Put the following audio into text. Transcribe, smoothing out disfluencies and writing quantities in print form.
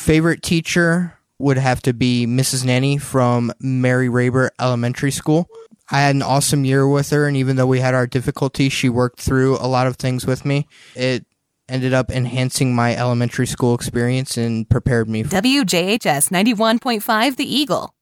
favorite teacher would have to be Mrs. Nanny from Mary Rayber Elementary School. I had an awesome year with her, and even though we had our difficulties, she worked through a lot of things with me. It ended up enhancing my elementary school experience and prepared me. WJHS 91.5 The Eagle.